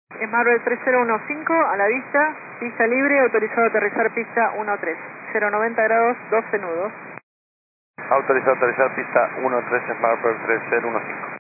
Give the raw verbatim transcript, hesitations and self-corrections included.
Smarbird tres cero uno cinco, a la vista, pista libre, autorizado a aterrizar pista uno tres, cero noventa grados, doce nudos. Autorizado a aterrizar pista uno tres, Smarbird tres cero uno cinco.